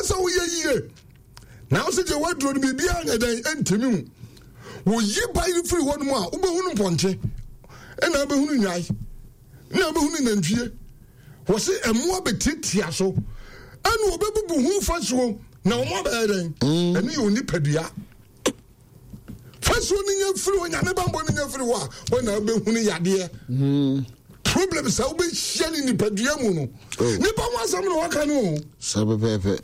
so we ye now say je wadro ni bibia anya dan entimi hu wo yi bai free one mu a wo behunu ponche na behunu nyai na behunu nantwie wo se emo abetitia so anu obebubu hu faso na wo mo ba dan eni yo ni padua faso ni nya free wo nya me bambo ni nya free wa wo na behunu yade problem sa wo be hia ni padua mu no ni ba mo asam no waka no sabepepe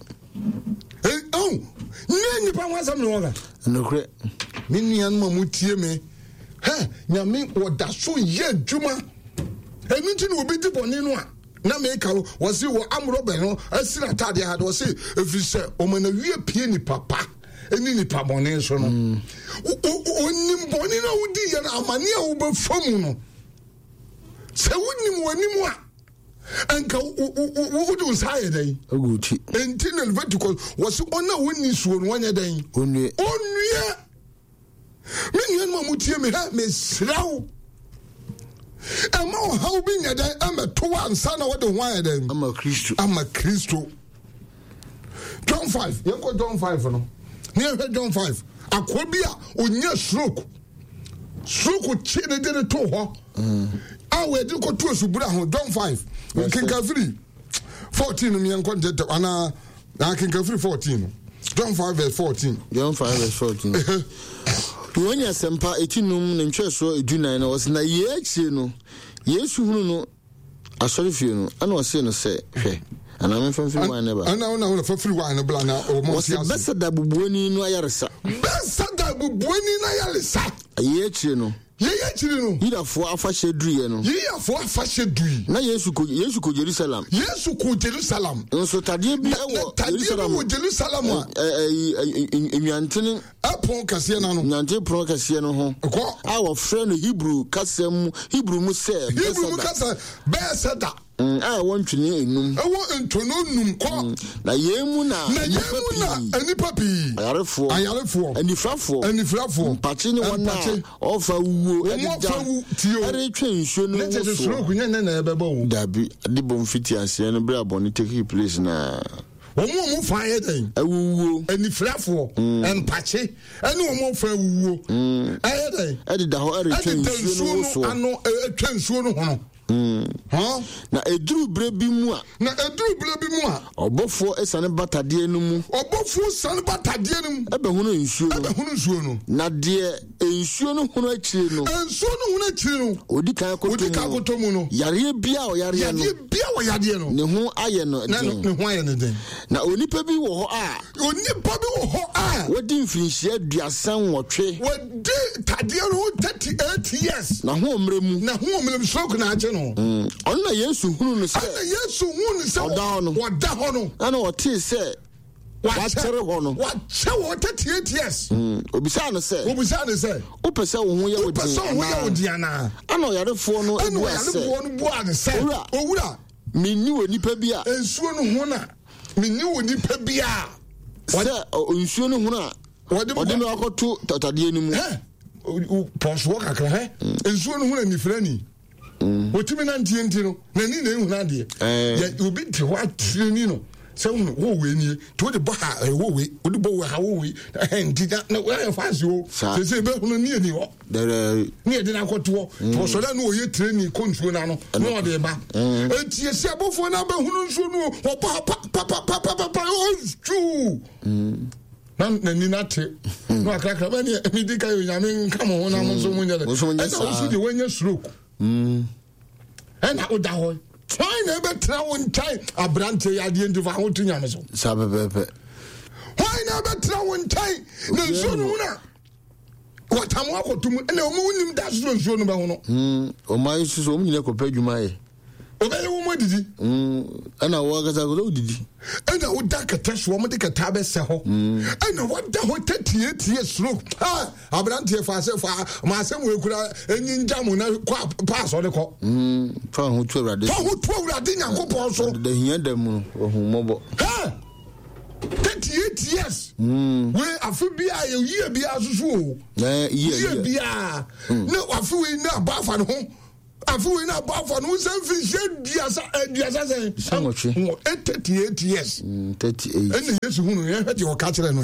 ni pa wasam no waka no kre me nuan ma mutie me nyame woda so ye adwuma enu nti no obi di boni no a na me ka wo se wo amro be no asira tade ha do se efise o ma na wie pie ni papa eni ni pa boni so no onim boni no wudi ye na amane a wo be famu no se wonim wonim a anka wudu saye dai oguti enti Leviticus was ona woni suo no wanya dai onue me nyan ma mutie me ha me srawo ama o ha obi nya dai ama to ansa na wode ho aya dai ama Kristo John 5 yanko John 5 no ne John 5 akobia onya stroke chi ne de to ho we did go to a subra John 5 King Kafri 14 me and content ana King Kafri 14 John 5 verse 14 John 5 verse 14 when ya sempa etinum ne ntweso edunan na was na ye achi no Yesu hunu no asori fie no ana o se no se hwe ana me famfiri wan ne ba ana famfiri wan ne bla na o mo sia besa da bubuani no ayaresa ye achi no ye chiri no yidafo afahye duye no yidafo afahye dui na Yesu ko Jerusalem nso tade bi wo Jerusalem enwantene apon kase na no nyante pro kase no ho a wo frɛ no Hebrew mu sɛ besada a wontwene enum ntono num ko na yemu na anipa pi ayarefo anifrafo mpache ne wona ofa wuo eretwe nsuo no wo so stroke nya na ebeba wo dabi de bom fiti ase no bra boni take place na omo fa ye den awuwo anifrafo empache ene omo fa wuwo aye den edida ho eretwe nsuo no so ano etwa nsuo no ho no na eduru bre bi mu a obofo esane batade no mu ebehunu nsuo no na de nsuo no hono akire no odi kan koto mu no yare bia o yare no ne ho aye no den na onipa bi wo ho a wodi mfinhia aduasan wotwe wodi tade no 38 years na ho omrem stroke na ache no ona Yesu hunu no se oda hono ana ote se wachere hono wache wo 38 years obisa no se opese wo ho ye wodi ana oyarefo no bua se owura minni onipa bi a ensuo no ho na minni onipa bi a ensuo no ho na ode me akoto tatade ni mu poswo kakra ensuo no ho na nifrani wotumi na ntie no na ni na ehuna de ya obi te ho atreni no se wo we ni to de bo ha wo we odi bo we ha wo we ndi na we fast yo se be hunu ni ho ni e de na koto to so da no oye treni konsuo na no no de ba etie se abofo na be hunu nsuo no o pa o chu na ni na te no akaka ba ni mi dika yo nyame nka mo na mo so munyale e na so de wanya stroke and I would die. Why never try one time? A branch at the end of our two yamas. Why never try one time? No sooner. What I'm walking to no moon that's no soon about no. Oh, my sister, you compared you my. What did he? And I walk as I go, did he? And I would duck a test woman take a tablet. I know what the whole 38 years look. I brand here for myself. We could any jam pass on the call. For who 12 I didn't go also. The hear them mobile. 38 years. Where I feel be a year be as usual. Yeah, be no, I feel in a bath at home. afu na ba for no say fi diasa say 88 years 38 and Yesu hunu ye hwete o ka kire no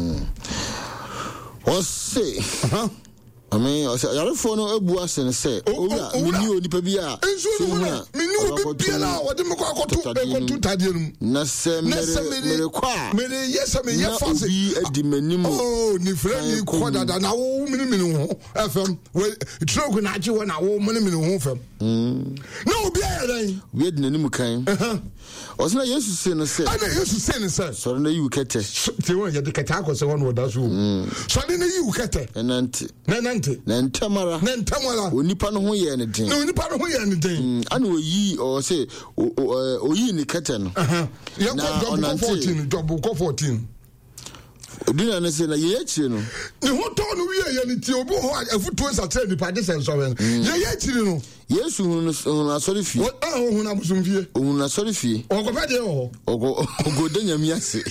o say I mean, I said, "Your phone no ebu ase ne say, owura mini onipa bi a so huna mini obi bia na wode me kwa akoto tade num na se mere kwa mere yes me ye fase bi edi manim ni frani kwa dada na wo mini ho fm we trogo na age wo na wo mini ho fam na obi a ran we edi nanim kan osina Yesu se no say ana Yesu se no say so na you kete te won ye de kete akose won wo da so so na you kete enante na ntamara onipa no ho ye ne den ana oyi o say oyi ni kete no na 14 odina ne se na ye chire no ne ho to no wie ye ne ti obo ho afutuo satre nipa de sen so ben ye chire no Yesu hu na sorry fie hu na busum fie hu na sorry fie ogo de ho ogo de nyame ase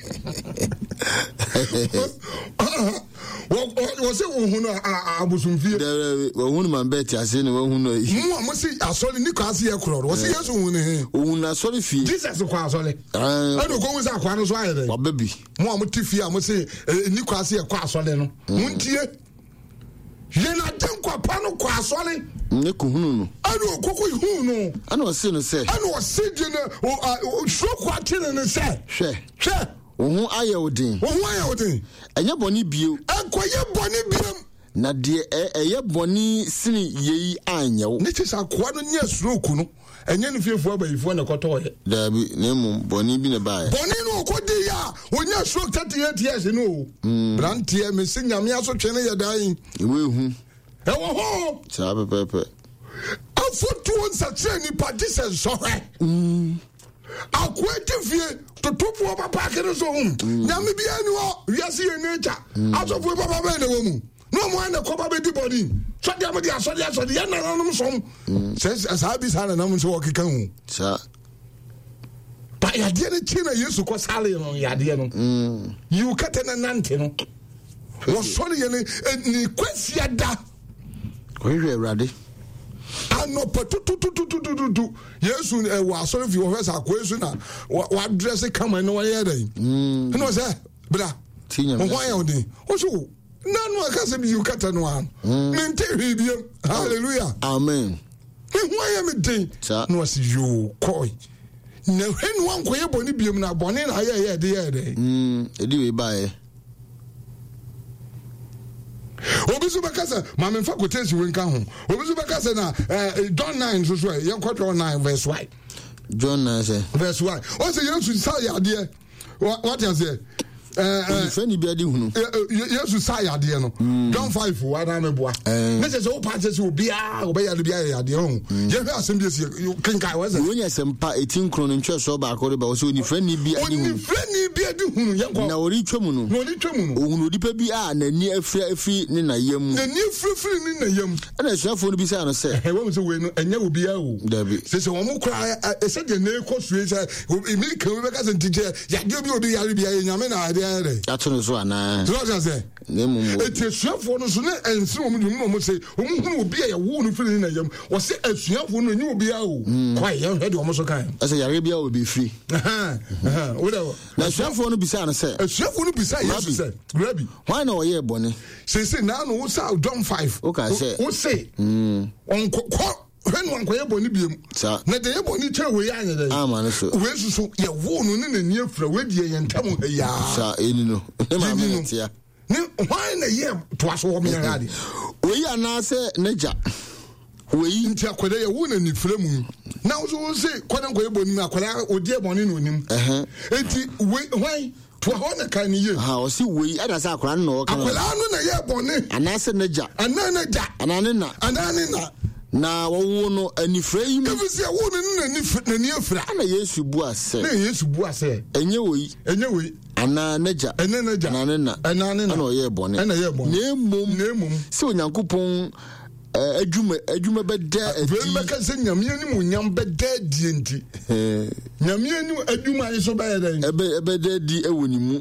wo se hu no abusum fie wo hu man bet ase ne wo hu no yi mo se asole ni kwa ase ye kro wo se Yesu hu ne hu na sorry fie Jesus kwa asole ado ko se akwa no so ayede wa baby mo tifie mo se ni kwa ase ye kwa asole no muntie ye na tankwa pa no kwa asole ne ko hunu no ado koko hunu no ana o se no se ana o se de ne o so kwa tene ne se hwe ohun ayewodin enye boni bio akoye boni bio na de eye boni sini yeyi anyewo ne tisa kwa no nya stroke no enye ne fiefo abayifo na koto ye dabi ne mum boni bi ne bae boni no kodi ya wonya stroke 38 years no brantie me sinyame aso twene ye dan ewe hu ewo ho sa pepe afoto onsa treni pa Jesus so he akwete fie totopo papa kere so nyame bia ni wo wiase ye nature asofo papa be ne wo mu no mo na ko baba di body so dia mo dia so dia na nanom som says asabi sala na mo so okeka hu sa ba ya dia ne china Yesu ko sala no ya dia no you kata na nante no wo so ne ni kwasia da ko hwe ano patutututututu Yesu wa sorry fi wo fesa akwesu na wa dress kama no wa yedai no say bra tinya mo ya odi o so nanu akase bi yukata no an mente hwibiem hallelujah amen ho ya me den no was you koi na hwenu ankoye boni biem na boni na ye de edi we bae obisu bakasa mama mfa quotation we nka ho obisu bakasa na John 9 so ye John 9 verse 1 John 9 say verse 1 o say Yesu sa ya de what you say fani bi adi hunu Yesu sa ya de no John 5 wa na meboa ne se o pa se obi a obeya de bia ya de ho ye hwe asem bi se kenkai wa say wonya sempa 18 krono ntwe so ba akore ba o se oni fani bi adi hunu oni fani bi adi hunu ye ko na ori twemu no ohunu odipa bi a na ni afri ni na yam na ni afri ni na yam ana suafo no bi sa no se wo se we no enya obi a o dabi se wo mo kra se de na ko sue se emi kan we ka se ntije ya de obi yare bia ye nyame na ade atono so ana so what say ne mum esuafo no so na ensi wo mo se wo hunu obi a ye wo no firi na yam wo se esuafo no nyi obi a o kwai ye hwe de wo so kan ase yare bia o be free whatever na esuafo no bisa na se esuafo no bisa Yesu se grabi why na oye bone se na no wo sa John 5 o ka se wo se on ko when one koye boni biem na de boni che we anya de amane so we susu ye wo no ne nani afra we die ye ntam ya sa eni no e ma me tia ne why na ye to aso wo me ya de we ana se naja we nti akwede ye wo na ni fra mu na wo se kodan koye boni me akwada odi e boni no nim enti we why to ho na kan ye o si we ada sa akwada no kan akwada no na ye boni ana se naja anane na na wo no anifra yi mu efisi wo no na ni afra na Yesu bu ase enye we ana naja na o ye bone na emom se onyankopon adwuma beda adi meka se nyame ani mu nyam beda adi enti nyame ani adwuma yi so ba ya dan beda adi ewoni mu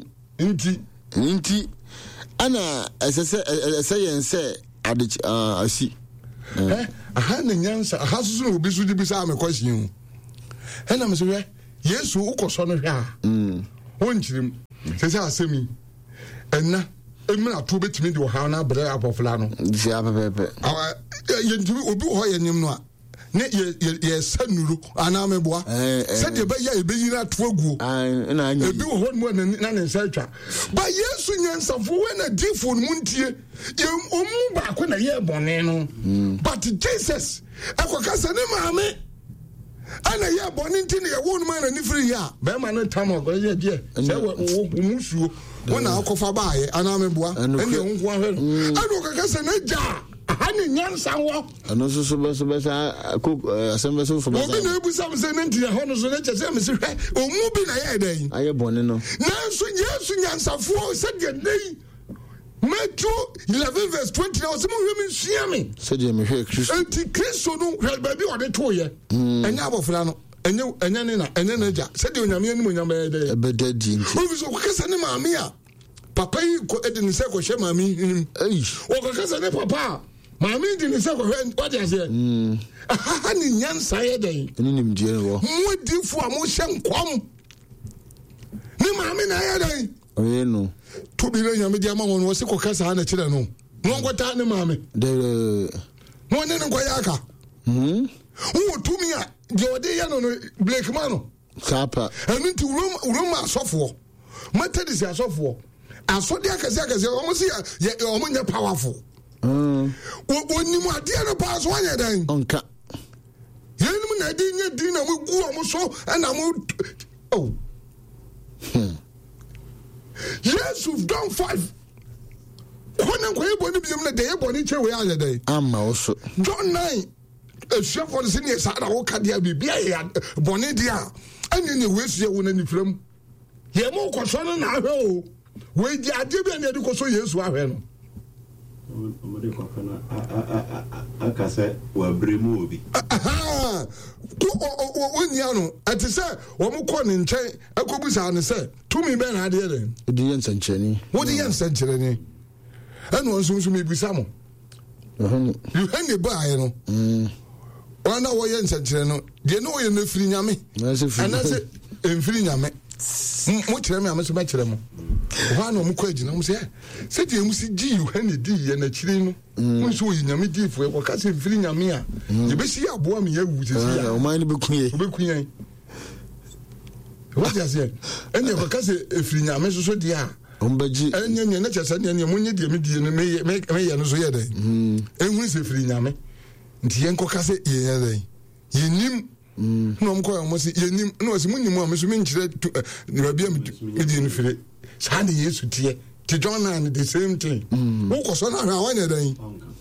enti ana ese yense ade asi aha na nyansa aha so no obi so di bisa me question na me se Yesu ukoso no hwa wonchirim se asemi enna emina to betimi de ha na bere abofla no si apepepe yentimi obi ho yenim no a ne ye sanuru ana meboa se de be ya ebeyira to aguo na anya ebi ho mo na ne nsa twa ba Yesu nyansafo we na difo mu ntie ye omu ba ko na ye bone no but Jesus akokasa ne maame ana ye bone nti ne ye wonu ma na ni free ya be ma no tamo ko ye die se wo musuo wona akofa baaye ana meboa ene nko ahwe ado kakasa na ja hani nyansa wo ano so asembe so fo obi na ebusam se nti ya hono so na chese me se hwe omu bi na ye dan aye bone no nanso Yesu nyansafo se de nei Matthew 11 verse 20 na so mo hwe me nsua me se de me hwe Kristo anti Kristo no hwe ba bi o de to ye enya abofra no enya ne na enya na ja se de onyame anim onyame ye ebedadi nti obi so kokasa ne maame a papa yi ko edin se ko hwe maame nim o kokasa ne papa maame di ne se ko hwe what you say aha ni nyansa ye den ni nim die wo mo difo a mo hye nkwam ni maame na ye den oye no to bi le nyame di ama won wo se ko kasa na kire no no ngota ne maame de mo ne ne kwaya aka wo tumi a de ode ya no Blake man no sapa enu nti uroma asofo Methodist asofo asode akase o mo se o mo nya powerful oni mu ade na pa so anya dan onka yenum na di nya di na mo gu o mo so na mo Yes, you've done 5. Kwana kwa yebo ni biam na de yebo ni che we aya dai. Ama also. John 9. Chef for the senior sa na wo ka dia bibia ya boni dia. Ani ne we sie wo na ni fram. Ye mo ko so na ahwe o. We di ade bia na de ko so Yesu ahwe no. Omode ko kana akase wa bremu obi. Onya no ati se wo mo ko ne nchen akobusa ne se tumi be na ade den. Odi yen sancheni. Wodi yen sancheni. Eno onso me bisa mo. You hang ba aye no. Wana wo yen sancheni no. De no ye no firi nyame. Ana se enfiri nyame. Mo kire me ameso ba kire mo. Wa na mo ko agina mo se de mu si gi you hang di ye na kire no. Mo so yi nyame di fo e ko ka se enfiri nyame a. Ye be si aboa me ya wu sisi ya. O man be kunye. Be kunye. What you say? Ene ko ka se enfiri nyame so di a. Ombaji enye na chesa ne munye die me die no me ye no so ye den enhu se firi nyame nti yen ko kase ye ye den yenim no mko mo se yenim no se munim a me so me nkire ne ba bia me die no firi sa ne Yesu tie ti John and the same thing wo ko so na hwa wan den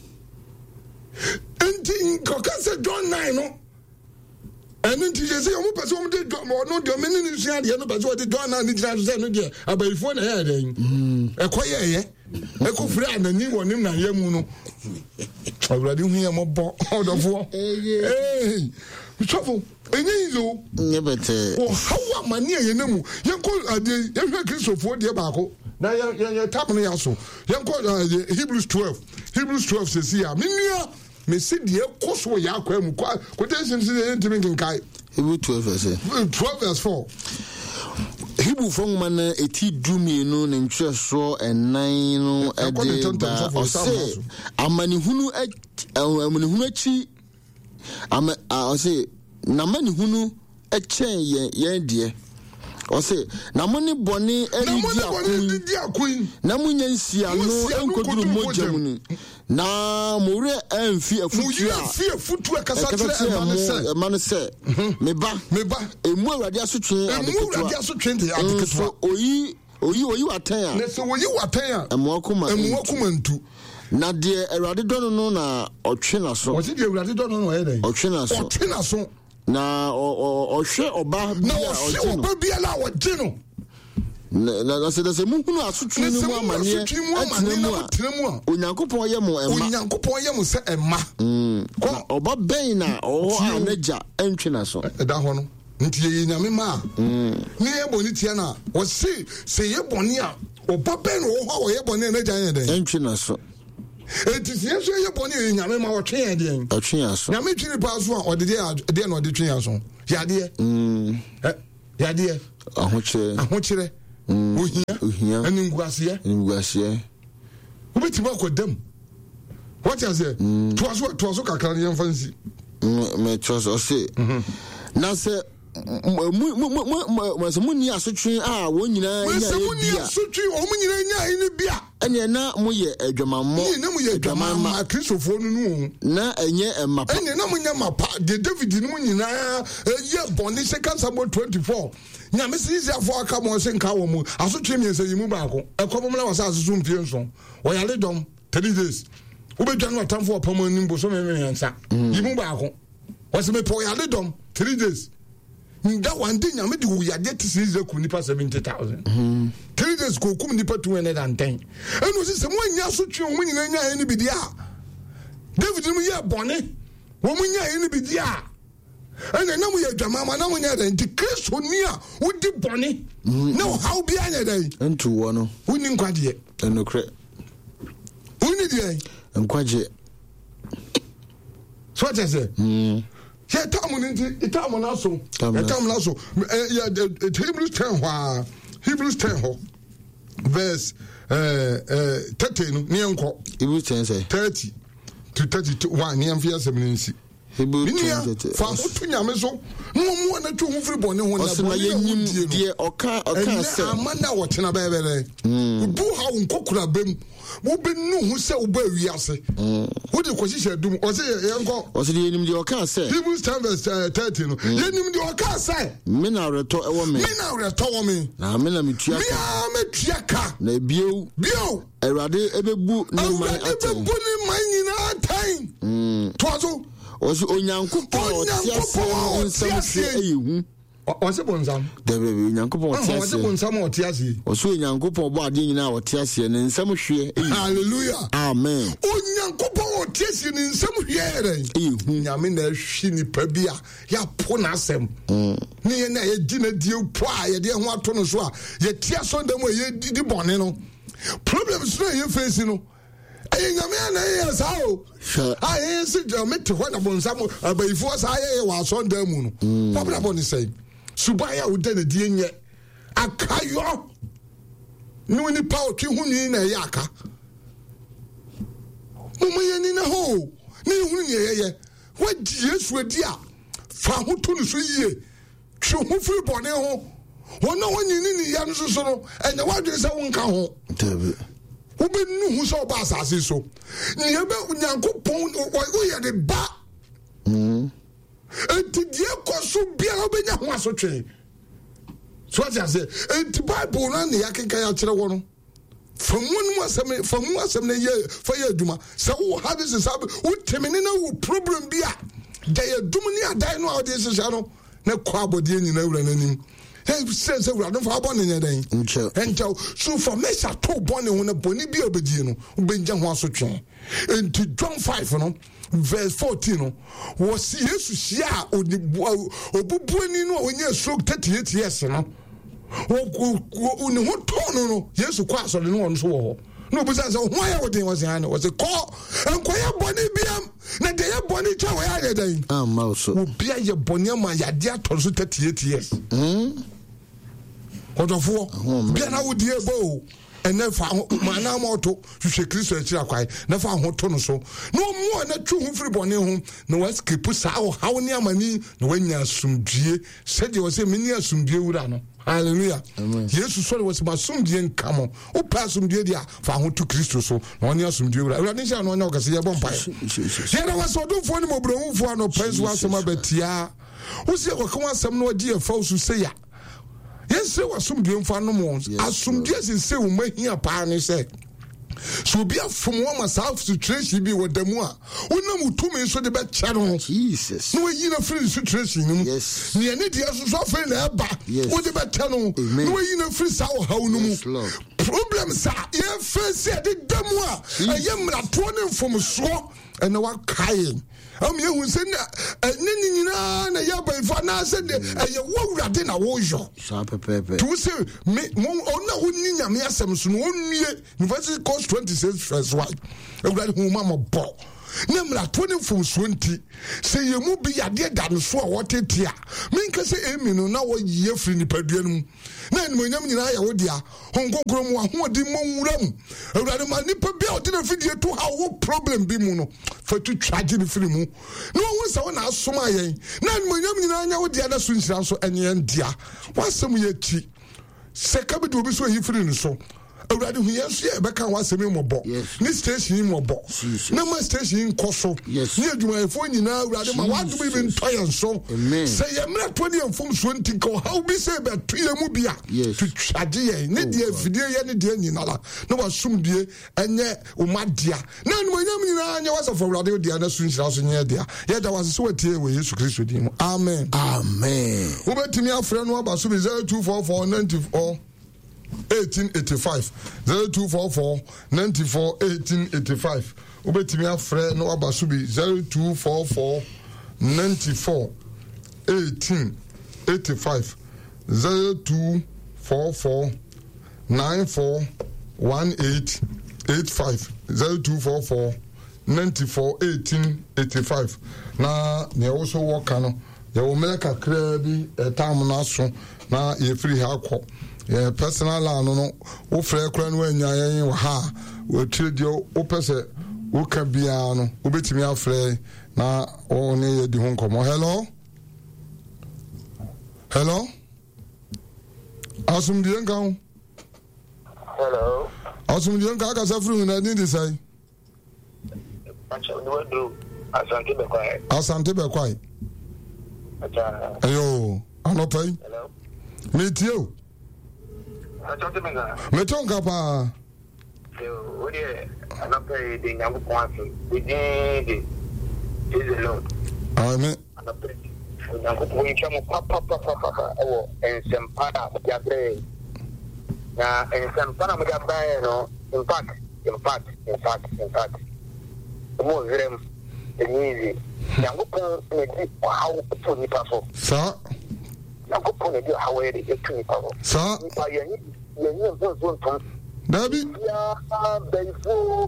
enti ko kase John 9 no enu nti je se o mo pese o mo de no de me ni nsia de no pese o de John na ni jira so no de abayifo na ye den ekoye ekofure anani wonim na yamu no awurade hu ye mo bo odofo chofo enyi zo nyebete o hawa mani ye nemu yenko ade yehwe Kristofo de baako na ye tap no yaso yenko Hebrews 12 says here minua me see the koso ya kwa mu quotation say ntimi kinkai Hebrew 12 verse 4 Hebrew from man eti dumi no ne ntweso enan no ede ba ose amani hunu achi ose na mani hunu echen yen de ose na moni boni di akun na munya nsia no enkoduru mojam ni na more enfi afutu akasa man se me ba emu awrade asotwe de adeketo oyi watan a ne se oyi watan a emu akuma ntu na de awrade dono no na otwe na so o se de awrade dono no ye den otwe na so na ohwe oba bia la wogye no na se dase mu hunu asotwe ni mu amane atinemu a onyankopon ye mo se emma ko oba ben na o anaja entwe na so da ho no nti ye nyame ma ni ye boni tie na o se ye boni a oba ben o ho ye boni na jan ye den entwe na so It is yes, you're born in Yamma or Train again. A trias. Yamichi pass one or the day or the trias. Yadia. Yadia. A hoche. And in Guasia. Who bet you work with them? What is it? Twas what was a Canadian fancy. Me trust or say. Now, sir. Muni asotwe a wonyina nya muni asotwe o munyina nya ene bia ene na moye adwamammo na moye adwamamma kristofo no na enye emapa ene na munya mapa de David no munyina ye bone second Samuel 24 nya me sisi afọ aka mo se nka wo mu asotwe mi ense yimu baako ekobom na wasa asoso mpie nso wo yale dom 3 days wo betwa no atamfo opam nimbo so me yansa yimu baako wo se me po yale dom 3 days. That one thing, I made you get to see the Kunipa 70,000. 3 days go come nipa 210. And was some 1 year so true when you know any bidia. David, we are bonnet. Woman, any bidia. And I know we are Jamama, now we are the case so near with the bonnet. No, how behind a day? And to one, we didn't quite yet. And no credit. We need it. And quite yet. So what I say? Yeah, Tamun also. Hebrews 10 verse 13 Nianko. Hebrews 10 say 30 to 31 Niamfia 70. Hebrews 10 fa tunyame so no mo na tu free bone ho na bone die oka se amana wo tena bebere bu ha nkokura bem wo be nu hu se wo ba wiase wo de kwosisi dum o se yenko o se de enim de oka se Hebrews 10 verse 30 no yenim de oka se me na reto ewo me na me na metua ka na bio Erade ebebu ni man atain toazo osi onyankopon otiase nsam eyehu ose bonsam de bebe onyankopon otiase ose bonsam otiase osi onyankopon bo ade nyina otiase ne nsam hwe hallelujah amen onyankopon otiase ne nsam hwe eyehu nyame na hwi ni pabia ya po na asem ne ye na ye gina die po a ye de ho ato no so a ye tia so dem ye di bone no problems no ye face no nyame na ye sao I see Jamaica when upon some before I was on the moon. Papa Bonnie say, Subaya would then a dear Akayo. No any power to whom in a yaka. Mumayan in a hole. No, what years were dear? Found 2 years. Show who free Bonneho. Well, no one in the young so and the water is a one count. Who be no who saw bass as so. Never Yankopon or the ba. And the dear Cosu be a benya was a train. So as I say, and to Bible and the Yakin Kayachara from 1 month from 1 year for your Duma. So how this is up with Teminina problem be at. They are Dumania dino out this is no quabo dear in every hey, says I don't have one in a day. And so for me, I told Bonnie when a bonny be obedient, Benjamin was so train. And to John 5, verse 14, was yes to see or the Bubuino when you stroke 38 years, no. What tone, yes, to cross on one so. No, but that's why I was a call and quite bonny BM. Now they are bonny chow. I mouse will be a bonny, my dear, 38 years. What of war? Get out dear bow. And never my namoto to shake Christian Chiraquai, never hot tono so. No more than a true free bonnet home, no one skip how near money, no when you assume G said you was a mini assume Giurano. Hallelujah. Yes, so was my soon dear come or pass some dear found to Christus so one year some dear. I didn't know no Cassia Bompire. Then I was so do for no bro for no pens was some betia. Who said what come on some no dear false to say ya? Yes, so was some dear for no more. As some dears in say, we make here party say. So be up from one myself to trace be with them. When 2 minutes so the bed channel. Jesus. No, you know, free situation. Yes. Near the other so friend ever. What the bed channel. No, you know, free sour how no problem problems ye face de demwa ye mrato ne mfom so ene wa kae am ye hu se ne nyina na ya baifo na se de ye wawurade na wo yo so pepepe to say me ona wonni nyame asem so no onwie university course 26 first one awurade hu ma mo bo na mrato ne mfom so nti se ye mu bi yade da no so a wotetia menka se emi no na wo ye firi ni padua no na ni monyam nyina ya wodia honkokoro mu ahodi monwuram awurade ma nipa bia odina fidie to ha wo problem bi mu no fa tu traje ni firi mu no wo sa wona asoma yen na ni monyam nyina anya wodia na so nhyira so enye ndia wasem ye ti se ka bi do bi so yi firi no so awurade hu yesu ye beka wasem mobo ni station mobo na ma station nkoso ni adwumayefo nyina awurade ma wadu bi ntoyen so se ye mra to ne mfom so ntinka how bi se be to ye mu bia to traje ye ne die fidie ye ne die nyina la na wasum die enye umadia na no nyam nyina anya wasafo awurade dia na so nhyira so nye dia ye da wase so watie we Yesu Kristo din amen ubetimi afre no aba so be 024494 1885 0244 94 1885 ubetimi afre no abasubi 0244 94 1885 0244 94 1885 0244 94 1885 na ne also work no ye wo meleka kra bi time na so na ye free ha akọ personal no wo frɛ kra no anya yen ha wo tredio wo pese wo ka bia no wo betimi afrɛ na o ne ye di ho nkomo hello asum di enka ho asum di enka ka safru na ni di sai asante be kwai ayo anopai metio metonga pa o de anopai de nyamu kwanso de Lord amen anopai nyamu kwanso mo papa ewo ensempana yabre na ensempana mo yabre no in fact mo verem enizi nyamu kon ne di how to ni paso sa nyamu kon ne di how e de to ni paso sa yenyi zo ton Dabi ya beifo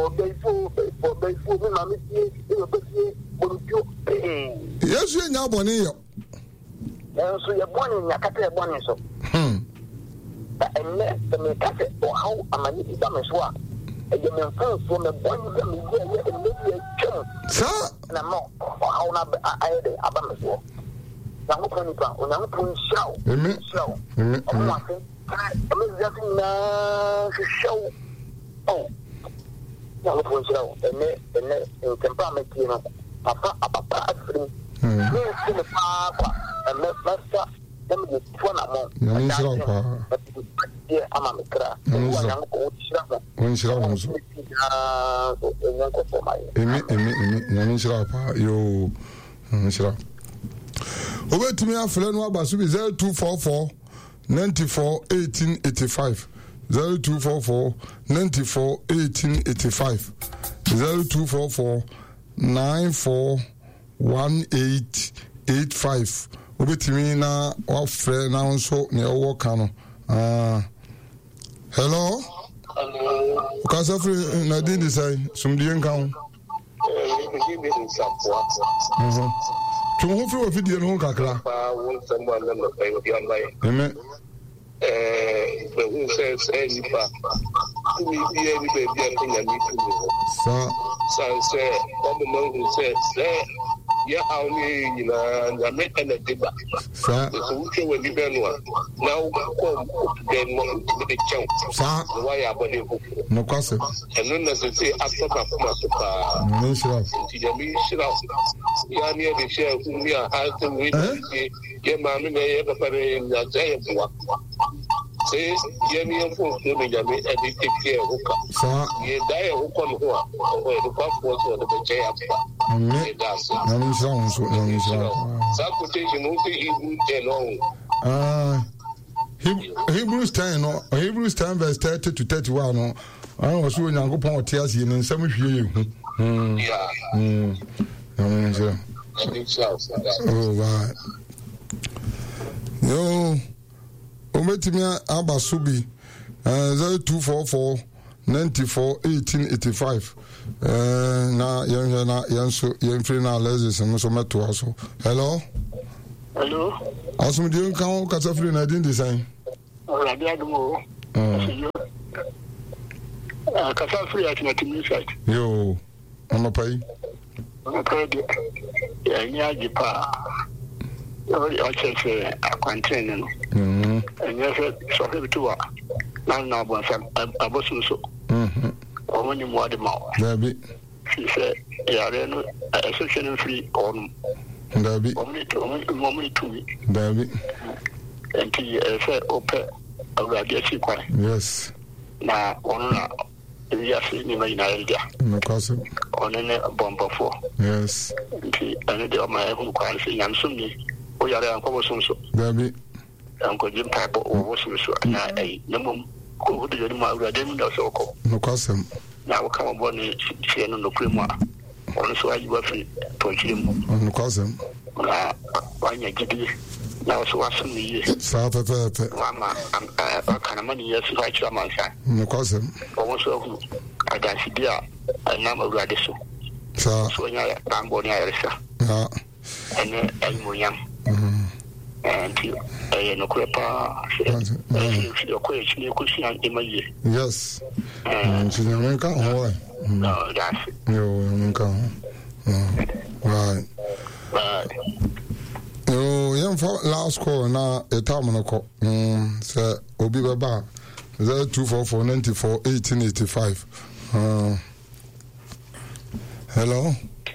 ni na misi e besi bonjo Yesu nya boni yo so ye boni nya kata ye boni so ba enne me kata o how amani ba me so a e je me fo so me boni ba me ye ye chum sa na no o how na ayede aba me so na mo ko ni pa o na mo ko show o mo afi I'm just na show. Oh, now what was show? And temperament, you know, papa, free. In the papa, and master, them get one amount. Yeah, I'm a crack. Ninety-four 1885 0244 94 1885 0244 94 1885 obetimi na ofre na nso ne owo ka no hello ka sa free na din disai sumdie nka ho tumo free ofidie no kakra amen but who says any pa me be any baby and me so say who says yeah how me na make an deba so who can we be no now come then the chow so why abode no kwase and no say after pa no sure me sure ya near the share who me are asking we yeah mama na ye papa na jaya bua say ye me for so me jame e dey take care hoka so ye die hoka no ho a o the passport so the jaya bua ye da so no sure sa quotation no say you tell on Hebrews 10 no, Hebrews 10 verse 30 to 31 no. I was so Yankopon o tia se ne nsam hwie hu. Oh right. Yo, ometimia abasubi 0244 94 1885. Na yanso yemfri na lezes so meto aso. Hello. Asum di kan kasa free na din design. Already adumo. Kasa free at na timi site. Yo, amapai. Amapai. Ya nya gipa. Yo cheche akwantene no. Enya so bitua. Na bonsa abosuso. Omoni mwade mawo. Dabi. She said, "Yare no association free on." Dabi. Omoni tumi. Dabi. Enti say ope awurade chi kwa. Yes. Na ona ya fi ni mai na eldia. No kaso. Onene bombofo. Yes. Enti ane de ma ehun kwa fi nyamsum ni. O yare an ko sumso. Dabi. An ko jim paipo o sumso na namum ko de yoni ma awurade mi da so ko. No kaso. Na wakama bone sie no nokremu a ono so ayi wafi tonchirimu no kwasem na wanya gidi na so wasem yi sa tata mama kana mani yesu ha chira mansa no kwasem ono so hu agasi dia na ma urade so so nya ya bambo ni ayeresa ya ene ayimoyam and no crepa yes no that's right yo last call na etam no ko say obi baba 0244 94 1885 hello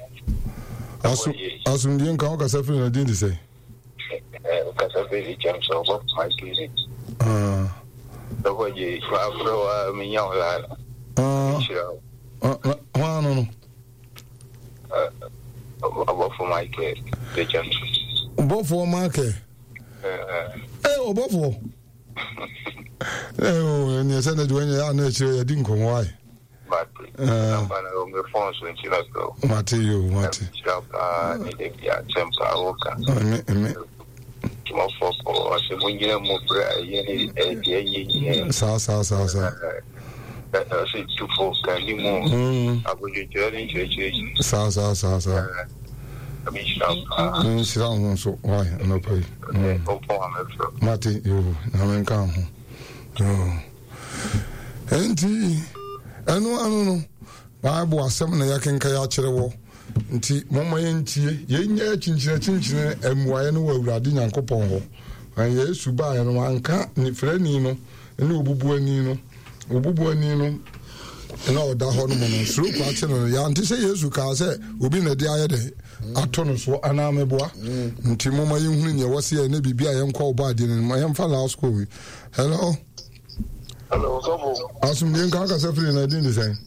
asum dien kan ka safri na din say Kasafiri James of my music. The way you throw me young lad. No. About for my care, the James. Both for my care. Oh, both for. Oh, and you said that when you are nature, you didn't come why. But I'm on the phone when she let go. Matty. No. Bible asem na yakenka ya kire wo nti momma yentie yenya chinchine emuaye no awurade nyankopon ho an Yesu ba ye no anka ni frani no ene obubuani no ena oda ho no no suru kwa kire no ya nti se Yesu ka se obi na de aye de ato no so anameboa nti momma yenhunu ne wose ye na bibia ye nkwa oba ade no ma yemfa last call. Hello so asum ni nka ka se free na din design.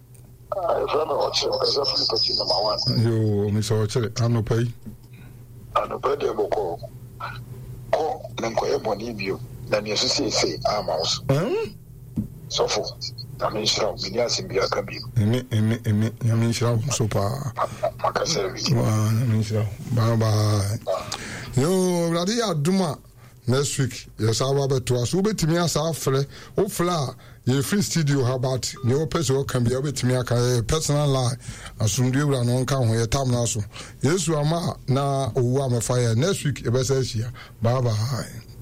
Yo, Mr. Ochere, Anopai. Anopai de Boko. Ko, Nankoya Bonibio, than you say, I'm house. So for Namisha, Minas in Biakabi. Namisha, Sopa. Namisha, bye. Yo, Radia Duma. Next week, yes, I will be to us. Ube to me as after o fla, ye free studio. How about your person can be able to me a personal lie. Assume you run on count your time now. Yes, you are na o fire. Next week, a best here. Bye bye.